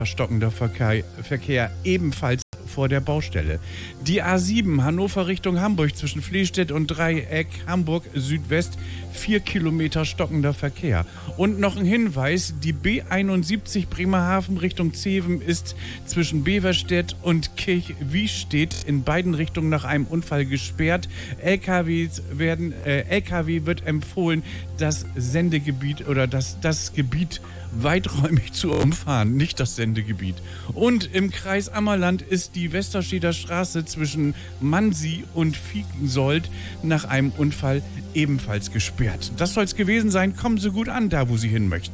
Stockender Verkehr ebenfalls vor der Baustelle. Die A7 Hannover Richtung Hamburg zwischen Flehstedt und Dreieck Hamburg Südwest 4 Kilometer stockender Verkehr. Und noch ein Hinweis, die B71 Bremerhaven Richtung Zeven ist zwischen Beverstedt und Kirchwiestedt in beiden Richtungen nach einem Unfall gesperrt. LKW wird empfohlen, das Sendegebiet oder das Gebiet weiträumig zu umfahren, nicht das Sendegebiet. Und im Kreis Ammerland ist die Westerstedter Straße zwischen Mansi und Viekensold nach einem Unfall ebenfalls gesperrt. Das soll es gewesen sein. Kommen Sie gut an, da wo Sie hin möchten.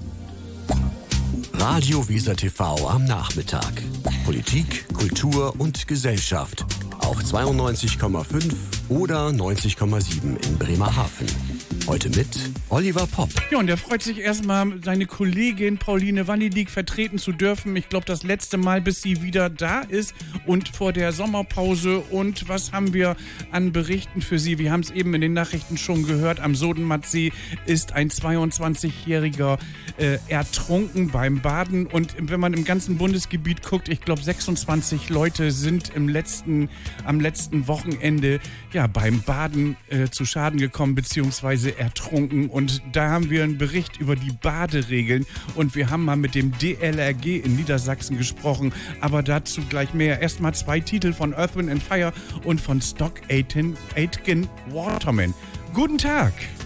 Radio Weser TV am Nachmittag. Politik, Kultur und Gesellschaft. Auf 92,5 oder 90,7 in Bremerhaven. Heute mit Oliver Popp. Ja, und er freut sich erstmal, seine Kollegin Pauline Wannilik vertreten zu dürfen. Ich glaube, das letzte Mal, bis sie wieder da ist und vor der Sommerpause. Und was haben wir an Berichten für Sie? Wir haben es eben in den Nachrichten schon gehört. Am Sodenmattsee ist ein 22-Jähriger ertrunken beim Baden. Und wenn man im ganzen Bundesgebiet guckt, ich glaube, 26 Leute sind am letzten Wochenende beim Baden zu Schaden gekommen, beziehungsweise ertrunken. Und da haben wir einen Bericht über die Baderegeln und wir haben mal mit dem DLRG in Niedersachsen gesprochen, aber dazu gleich mehr. Erstmal 2 Titel von Earth, Wind & Fire und von Stock Aitken Waterman. Guten Tag!